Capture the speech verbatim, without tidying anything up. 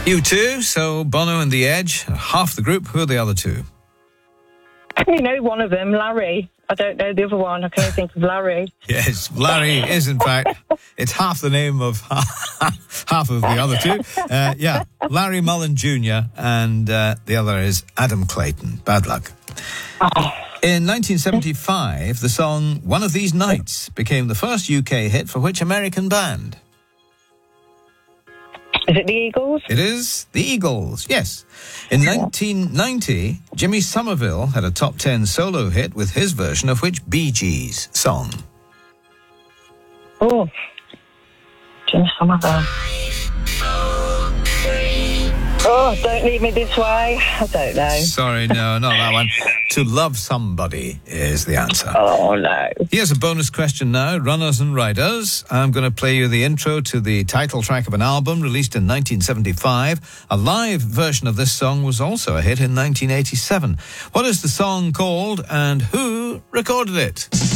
U two, so Bono and The Edge, half the group. Who are the other two? You know one of them, Larry. I don't know the other one. I can only think of Larry. Yes, Larry is, in fact, it's half the name of half of the other two. Uh, yeah, Larry Mullen Junior and uh, the other is Adam Clayton. Bad luck. Oh. In nineteen seventy-five, the song One of These Nights became the first U K hit for which American band? Is it the Eagles? It is the Eagles, yes. In nineteen ninety, Jimmy Somerville had a top ten solo hit with his version of which Bee Gees song? Oh, Jimmy Somerville. Oh, Don't Leave Me This Way. I don't know. Sorry, no, not that one. To Love Somebody is the answer. Oh, no. Here's a bonus question now. Runners and Riders. I'm going to play you the intro to the title track of an album released in nineteen seventy-five. A live version of this song was also a hit in nineteen eighty-seven. What is the song called and who recorded it?